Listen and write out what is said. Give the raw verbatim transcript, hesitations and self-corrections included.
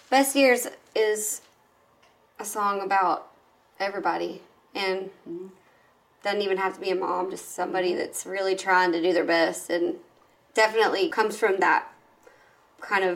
Best Years is a song about everybody, and mm-hmm. doesn't even have to be a mom, just somebody that's really trying to do their best, and definitely comes from that kind of